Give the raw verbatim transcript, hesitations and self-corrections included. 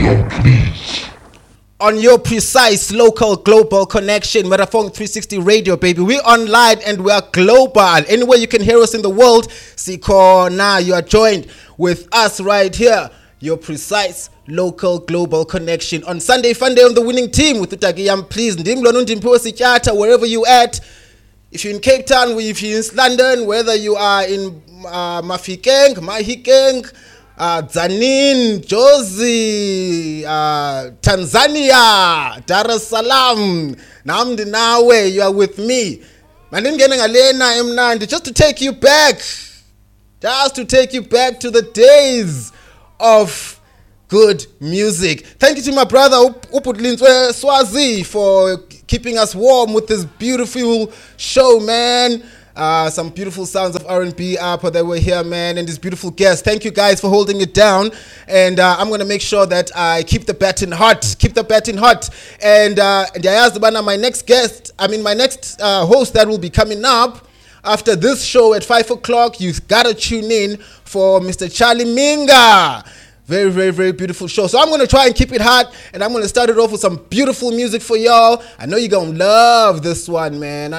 On your precise local global connection, Metaphone three sixty Radio, baby. We're online and we are global. Anywhere you can hear us in the world, Siko, now you are joined with us right here. Your precise local global connection on Sunday Fun Day on the winning team with Utagiyam, please. Wherever you at. If you're in Cape Town, if you're in London, whether you are in uh, Mafikeng, Mahikeng, uh, Zanin, Jozi, uh, Tanzania, Dar es Salaam, Namdi Nawe, you are with me. Just to take you back, just to take you back to the days of good music. Thank you to my brother Uputlinswe Swazi for keeping us warm with this beautiful show, man. Uh, some beautiful sounds of R and B up that were here, man, and this beautiful guest. Thank you guys for holding it down, and uh, I'm gonna make sure that I keep the baton hot, keep the baton hot. And uh, my next guest, I mean my next uh, host that will be coming up after this show at five o'clock. You've gotta tune in for Mister Charlie Minga. Very, very, very beautiful show. So I'm going to try and keep it hot, and I'm going to start it off with some beautiful music for y'all. I know you're going to love this one, man.